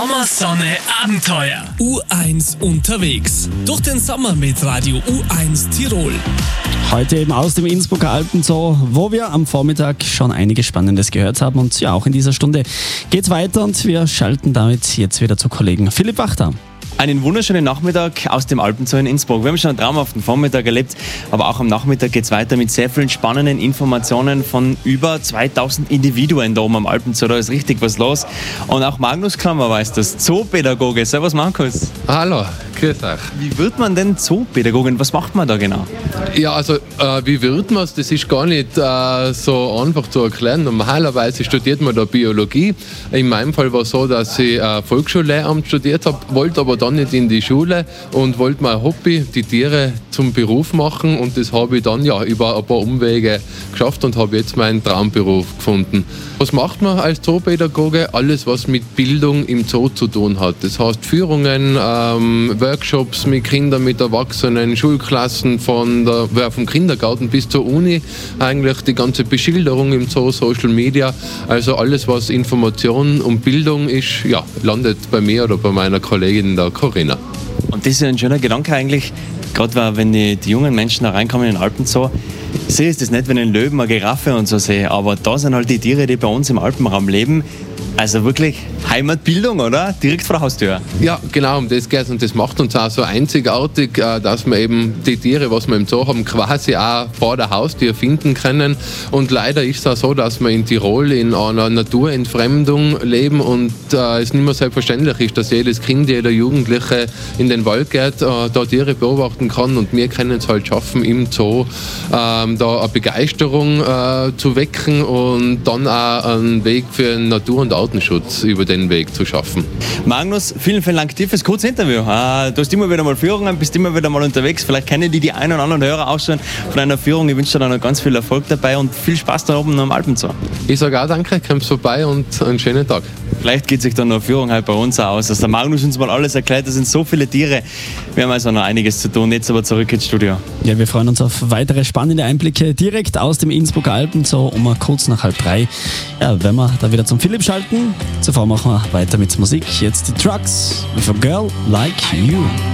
Sommersonne Abenteuer. U1 unterwegs. Durch den Sommer mit Radio U1 Tirol. Heute eben aus dem Innsbrucker Alpenzoo, wo wir am Vormittag schon einiges Spannendes gehört haben. Und ja, auch in dieser Stunde geht's weiter und wir schalten damit jetzt wieder zu Kollegen Philipp Wachter. Einen wunderschönen Nachmittag aus dem Alpenzoo in Innsbruck. Wir haben schon einen traumhaften Vormittag erlebt, aber auch am Nachmittag geht es weiter mit sehr vielen spannenden Informationen von über 2000 Individuen da oben am Alpenzoo. Da ist richtig was los. Und auch Magnus Klammer weiß das, Zoopädagoge. Servus Markus. Hallo, grüß euch. Wie wird man denn Zoopädagogin? Was macht man da genau? Ja, also wie wird man es? Das ist gar nicht so einfach zu erklären. Normalerweise studiert man da Biologie. In meinem Fall war es so, dass ich Volksschullehramt studiert habe, wollte aber dann nicht in die Schule und wollte mein Hobby, die Tiere, zum Beruf machen. Und das habe ich dann ja über ein paar Umwege geschafft und habe jetzt meinen Traumberuf gefunden. Was macht man als Zoopädagoge? Alles, was mit Bildung im Zoo zu tun hat. Das heißt Führungen, Workshops mit Kindern, mit Erwachsenen, Schulklassen vom Kindergarten bis zur Uni. Eigentlich die ganze Beschilderung im Zoo, Social Media. Also alles, was Information und Bildung ist, ja, landet bei mir oder bei meiner Kollegin, der Corinna. Und das ist ein schöner Gedanke eigentlich, gerade wenn die jungen Menschen da reinkommen in den Alpenzoo. Ich sehe es nicht, wenn ich einen Löwen, eine Giraffe und so sehe, aber da sind halt die Tiere, die bei uns im Alpenraum leben. Also wirklich Heimatbildung, oder? Direkt vor der Haustür. Ja, genau, um das geht es. Und das macht uns auch so einzigartig, dass wir eben die Tiere, was wir im Zoo haben, quasi auch vor der Haustür finden können. Und leider ist es auch so, dass wir in Tirol in einer Naturentfremdung leben und es nicht mehr selbstverständlich ist, dass jedes Kind, jeder Jugendliche in den Wald geht, da Tiere beobachten kann. Und wir können es halt schaffen, im Zoo da eine Begeisterung zu wecken und dann auch einen Weg für Natur- und Artenschutz über den Weg zu schaffen. Magnus, vielen Dank dir fürs kurze Interview. Du hast immer wieder mal Führungen, bist immer wieder mal unterwegs. Vielleicht kennen die einen oder anderen Hörer auch schon von einer Führung. Ich wünsche dir noch ganz viel Erfolg dabei und viel Spaß da oben am Alpenzoo. Ich sage auch danke, kommst vorbei und einen schönen Tag. Vielleicht geht sich dann noch eine Führung halt bei uns auch aus. Dass der Magnus uns mal alles erklärt, da sind so viele Tiere. Wir haben also noch einiges zu tun. Jetzt aber zurück ins Studio. Ja, wir freuen uns auf weitere spannende Einblicke direkt aus dem Innsbrucker Alpenzoo kurz nach 2:30. Ja, wenn wir da wieder zum Philipp schalten. Zuvor machen wir weiter mit Musik. Jetzt die Trucks with a Girl Like You.